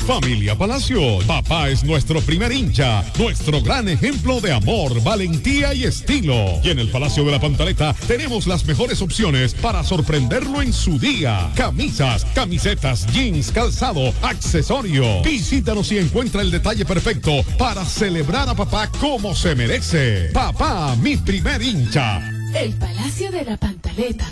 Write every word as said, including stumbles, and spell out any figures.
Familia Palacio, papá es nuestro primer hincha, nuestro gran ejemplo de amor, valentía y estilo. Y en el Palacio de la Pantaleta tenemos las mejores opciones para sorprenderlo en su día. Camisas, camisetas, jeans, calzado, accesorios. Visítanos y encuentra el detalle perfecto para celebrar a papá como se merece. Papá, mi primer hincha. El Palacio de la Pantaleta.